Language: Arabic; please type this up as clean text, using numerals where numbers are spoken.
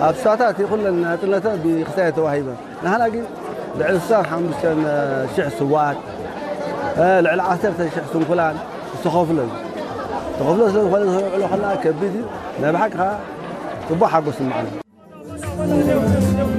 أبساطات يقول لنا طلعتها بخسائر وهيبة نحن أجي العلسان حمشان شح سوات العصير شح سنقلان سخوفلز خلاها كبدي نبحكها تبغى حق معنا